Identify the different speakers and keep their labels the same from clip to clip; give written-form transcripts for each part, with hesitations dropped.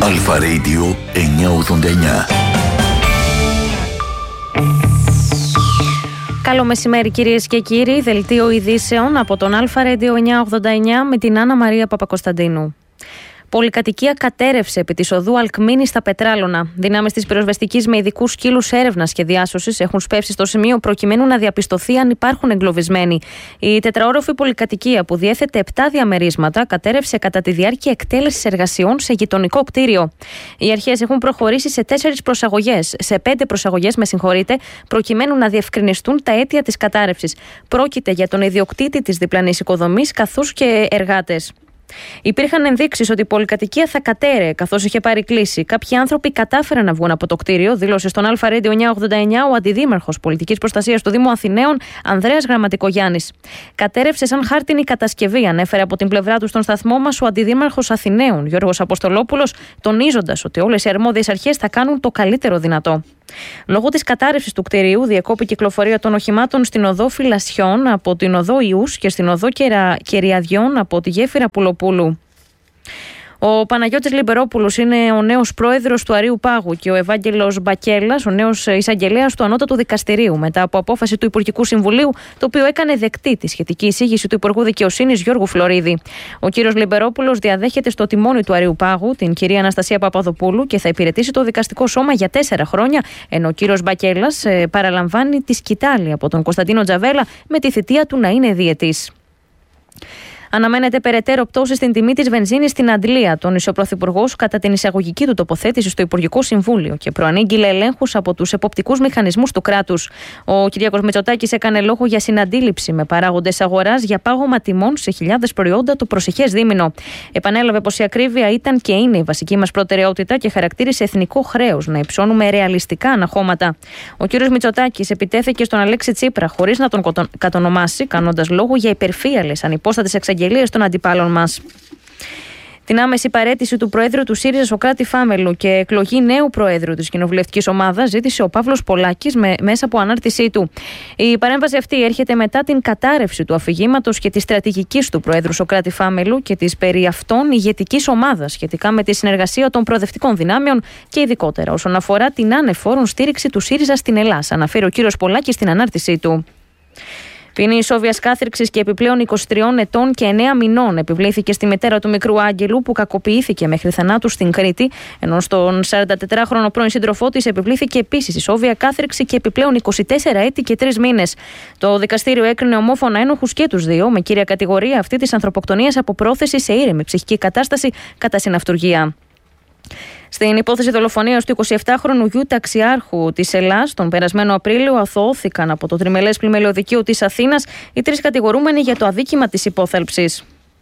Speaker 1: Αλφα Radio 989.
Speaker 2: Καλό μεσημέρι κυρίες και κύριοι, δελτίο ειδήσεων από τον Αλφα Radio 989 με την Άννα Μαρία Παπακοσταντίνου. Πολυκατοικία κατέρευσε επί της οδού Αλκμίνη στα Πετράλωνα. Δυνάμεις της πυροσβεστικής με ειδικούς σκύλους έρευνας και διάσωσης έχουν σπεύσει στο σημείο προκειμένου να διαπιστωθεί αν υπάρχουν εγκλωβισμένοι. Η τετραόροφη πολυκατοικία που διέθετε 7 διαμερίσματα κατέρευσε κατά τη διάρκεια εκτέλεσης εργασιών σε γειτονικό κτίριο. Οι αρχές έχουν προχωρήσει σε 5 προσαγωγές, προκειμένου να διευκρινιστούν τα αίτια της κατάρρευσης. Πρόκειται για τον ιδιοκτήτη της διπλανής οικοδομής καθώς και εργάτες. Υπήρχαν ενδείξεις ότι η πολυκατοικία θα κατέρεε καθώς είχε πάρει κλίση. Κάποιοι άνθρωποι κατάφεραν να βγουν από το κτίριο, δήλωσε στον Αλφα Radio 989 ο αντιδήμαρχος πολιτικής προστασίας του Δήμου Αθηναίων, Ανδρέας Γραμματικογιάννης. Κατέρευσε σαν χάρτινη κατασκευή, ανέφερε από την πλευρά του στον σταθμό μας ο αντιδήμαρχος Αθηναίων, Γιώργος Αποστολόπουλος, τονίζοντας ότι όλες οι αρμόδιες αρχές θα κάνουν το καλύτερο δυνατό. Λόγω της κατάρρευσης του κτηρίου, διεκόπη κυκλοφορία των οχημάτων στην οδό Φυλασιών από την οδό Ιούς και στην οδό Κεριαδιών από τη γέφυρα Πουλοπούλου. Ο Παναγιώτης Λιμπερόπουλος είναι ο νέος πρόεδρος του Αρείου Πάγου και ο Ευάγγελος Μπακέλας ο νέος εισαγγελέας του Ανώτατου Δικαστηρίου, μετά από απόφαση του Υπουργικού Συμβουλίου, το οποίο έκανε δεκτή τη σχετική εισήγηση του Υπουργού Δικαιοσύνης Γιώργου Φλωρίδη. Ο κύριος Λιμπερόπουλος διαδέχεται στο τιμόνι του Αρείου Πάγου την κυρία Αναστασία Παπαδοπούλου και θα υπηρετήσει το δικαστικό σώμα για 4 χρόνια, ενώ ο κύριος Μπακέλας παραλαμβάνει τη σκητάλη από τον Κωνσταντίνο Τζαβέλα με τη θητεία του να είναι διετής. Αναμένεται περαιτέρω πτώση στην τιμή της βενζίνης στην Αντλία. Τόνισε ο Πρωθυπουργός κατά την εισαγωγική του τοποθέτηση στο Υπουργικό Συμβούλιο και προανήγγειλε ελέγχους από τους εποπτικούς μηχανισμούς του κράτους. Ο Κυριάκος Μητσοτάκης έκανε λόγο για συναντήληψη με παράγοντες αγοράς για πάγωμα τιμών σε χιλιάδες προϊόντα το προσεχές δίμηνο. Επανέλαβε πως η ακρίβεια ήταν και είναι η βασική μας προτεραιότητα και χαρακτήρισε εθνικό χρέος να υψώνουμε ρεαλιστικά αναχώματα. Ο κ. Μητσοτάκης επιτέθηκε στον Αλέξη Τσίπρα χωρίς να τον κατονομάσει, κάνοντας λόγο για υπερφύαλες ανυπόστατες εξαγγελίες των αντιπάλων μας. Την άμεση παραίτηση του Προέδρου του ΣΥΡΙΖΑ Σωκράτη Φάμελου και εκλογή νέου Προέδρου της κοινοβουλευτικής ομάδας ζήτησε ο Παύλος Πολάκης μέσα από ανάρτησή του. Η παρέμβαση αυτή έρχεται μετά την κατάρρευση του αφηγήματος και της στρατηγικής του Προέδρου Σωκράτη Φάμελου και της περί αυτών ηγετικής ομάδας σχετικά με τη συνεργασία των προοδευτικών δυνάμεων και ειδικότερα όσον αφορά την άνεφόρον στήριξη του ΣΥΡΙΖΑ στην Ελλάδα, αναφέρει ο κύριος Πολάκης στην ανάρτησή του. Ποινή ισόβιας κάθριξης και επιπλέον 23 ετών και 9 μηνών επιβλήθηκε στη μητέρα του μικρού Άγγελου που κακοποιήθηκε μέχρι θανάτου στην Κρήτη, ενώ στον 44χρονο πρώην σύντροφό της επιβλήθηκε επίσης ισόβια κάθριξη και επιπλέον 24 έτη και 3 μήνες. Το δικαστήριο έκρινε ομόφωνα ένοχους και τους δύο, με κύρια κατηγορία αυτή της ανθρωποκτονίας από πρόθεση σε ήρεμη ψυχική κατάσταση κατά συναυτουργία. Στην υπόθεση δολοφονίας του 27χρονου γιου ταξιάρχου της Ελλάς, τον περασμένο Απρίλιο, αθωώθηκαν από το τριμελές πλημελιωδικείο της Αθήνας οι 3 κατηγορούμενοι για το αδίκημα της υπόθαλψης.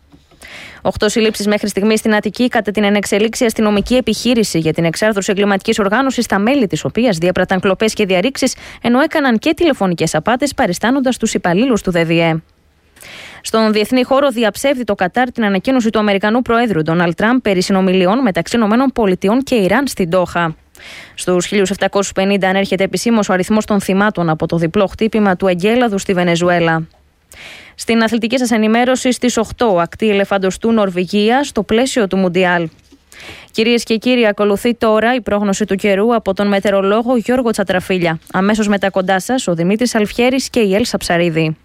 Speaker 2: 8 συλλήψεις μέχρι στιγμή στην Αττική κατά την ενεξελίξη αστυνομική επιχείρηση για την εξάρθρωση εγκληματικής οργάνωσης, τα μέλη της οποίας διέπραταν κλοπές και διαρρήξεις, ενώ έκαναν και τηλεφωνικές απάτες παριστάνοντας τους υπαλλήλους του ΔΔΕ. Στον διεθνή χώρο διαψεύδει το Κατάρ την ανακοίνωση του Αμερικανού Προέδρου Ντόναλντ Τραμπ περί συνομιλιών μεταξύ ΗΠΑ και Ιράν στην Ντόχα. Στους 1750 ανέρχεται επισήμως ο αριθμός των θυμάτων από το διπλό χτύπημα του εγκέλαδου στη Βενεζουέλα. Στην αθλητική σας ενημέρωση, στις 8 ακτή ελεφαντοστού Νορβηγία στο πλαίσιο του Μουντιάλ. Κυρίες και κύριοι, ακολουθεί τώρα η πρόγνωση του καιρού από τον μετεωρολόγο Γιώργο Τσατραφίλια. Αμέσως μετά κοντά σας ο Δημήτρης Αλφιέρης και η Έλσα Ψαρίδη.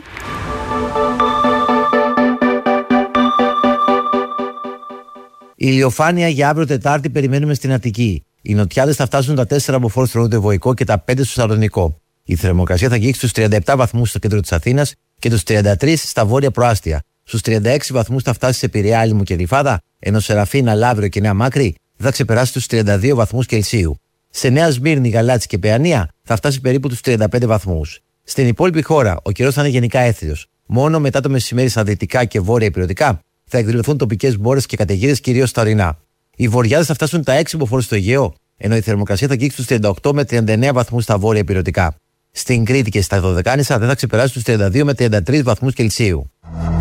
Speaker 3: Η ηλιοφάνεια για αύριο Τετάρτη περιμένουμε στην Αττική. Οι νοτιάδες θα φτάσουν τα 4 από φόρ στο νοτιοβοϊκό και τα 5 στο Σαλονικό. Η θερμοκρασία θα αγγίξει στους 37 βαθμούς στο κέντρο της Αθήνας και τους 33 στα βόρεια προάστια. Στους 36 βαθμούς θα φτάσει σε Πειραιά, Άλυμο και Γλυφάδα, ενώ Σεραφίνα, Λαύριο και Νέα Μάκρη θα ξεπεράσει τους 32 βαθμούς Κελσίου. Σε Νέα Σμύρνη, Γαλάτσι και Παιανία θα φτάσει περίπου τους 35 βαθμούς. Στην υπόλοιπη χώρα ο καιρός θα είναι γενικά έθριος. Μόνο μετά το μεσημέρι στα δυτικά και βόρεια ηπειρωτικά θα εκδηλωθούν τοπικές μπόρες και καταιγίδες, κυρίως στα ορεινά. Οι βορειάδες θα φτάσουν τα 6 μποφόρ στο Αιγαίο, ενώ η θερμοκρασία θα αγγίξει τους 38 με 39 βαθμούς στα βόρεια ηπειρωτικά. Στην Κρήτη και στα Δωδεκάνησα δεν θα ξεπεράσει τους 32 με 33 βαθμούς Κελσίου.